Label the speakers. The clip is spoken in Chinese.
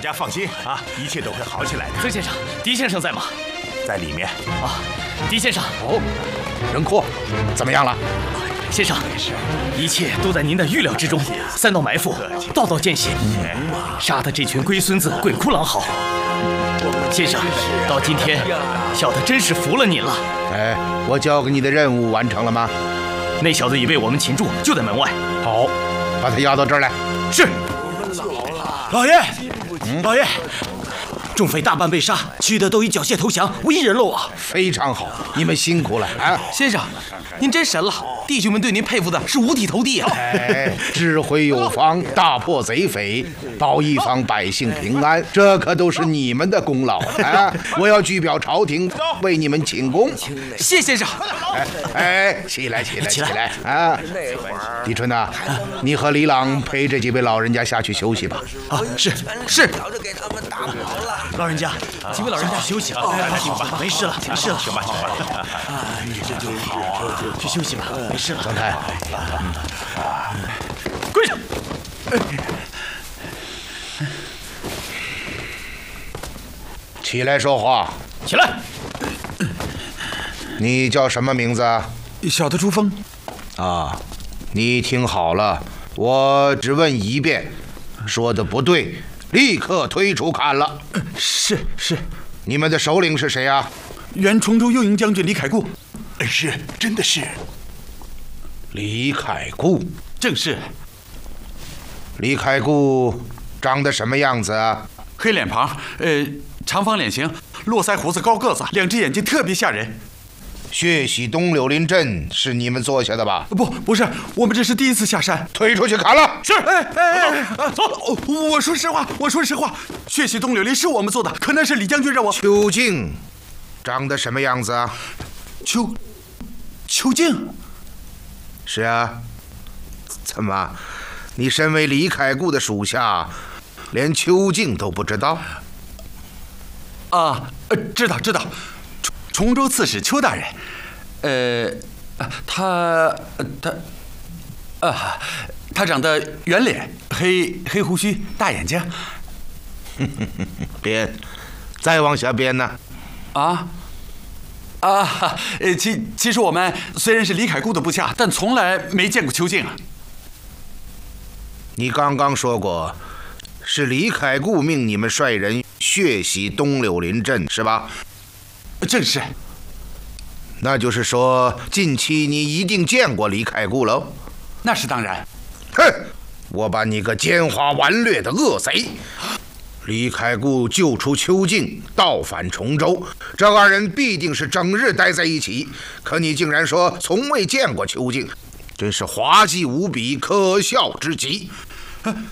Speaker 1: 家放心啊，一切都会好起来的。
Speaker 2: 曾先生，狄先生在吗？
Speaker 1: 在里面。
Speaker 2: 啊，狄先生。
Speaker 3: 哦，仁库，怎么样了？
Speaker 2: 先生，一切都在您的预料之中。3道埋伏，道道见血，杀的这群龟孙子鬼哭狼嚎。先生，到今天，小的真是服了您了。
Speaker 3: 哎，我交给你的任务完成了吗？
Speaker 2: 那小子已被我们擒住，就在门外。
Speaker 3: 好，把他押到这儿来。
Speaker 2: 是。
Speaker 4: 老爷，老爷，众匪大半被杀，其余的都已缴械投降，无一人漏网。
Speaker 3: 非常好，你们辛苦了啊！
Speaker 5: 先生，您真神了，弟兄们对您佩服的是五体投地啊！
Speaker 3: 哎，智慧有方，大破贼匪，保一方百姓平安，这可都是你们的功劳啊！我要具表朝廷，为你们请功。
Speaker 5: 谢先生。
Speaker 3: 哎，起来啊！李春呐，你和李朗陪这几位老人家下去休息吧。
Speaker 4: 啊，是。
Speaker 5: 早就给他们打跑了。
Speaker 4: 老人家，几位老人家休息吧，没事了。
Speaker 1: 行吧。
Speaker 4: 你这就好啊，去休息吧，没事了。
Speaker 3: 张太，
Speaker 2: 跪下。
Speaker 3: 起来说话。
Speaker 2: 起来。
Speaker 3: 你叫什么名字啊？
Speaker 5: 小的朱峰。
Speaker 3: 啊，你听好了，我只问一遍，说的不对，立刻推出砍了。
Speaker 5: 是。
Speaker 3: 你们的首领是谁啊？
Speaker 5: 原崇州右营将军李凯固。
Speaker 1: 是，真的是。
Speaker 3: 李凯固。
Speaker 5: 正是。
Speaker 3: 李凯固长得什么样子啊？
Speaker 5: 黑脸庞，长方脸型，络腮胡子，高个子，两只眼睛特别吓人。
Speaker 3: 血洗东柳林镇是你们做下的吧？
Speaker 5: 不是，我们这是第一次下山。
Speaker 3: 推出去砍了。
Speaker 2: 是。
Speaker 5: 走。我说实话，血洗东柳林是我们做的，可那是李将军让我。
Speaker 3: 邱静，长得什么样子啊？
Speaker 5: 邱静。
Speaker 3: 是啊。怎么，你身为李凯固的属下，连邱静都不知道？
Speaker 5: 啊，知道。崇州刺史邱大人，他长得圆脸，黑胡须，大眼睛。
Speaker 3: 编，再往下编呢？
Speaker 5: 其实我们虽然是李凯固的部下，但从来没见过邱静啊。
Speaker 3: 你刚刚说过，是李凯固命你们率人血洗东柳林镇，是吧？
Speaker 5: 正是。
Speaker 3: 那就是说，近期你一定见过李凯固喽？
Speaker 5: 那是当然。
Speaker 3: 哼！我把你个奸猾顽劣的恶贼！李凯固救出邱静，倒返崇州，这2人必定是整日待在一起。可你竟然说从未见过邱静，真是滑稽无比，可笑之极。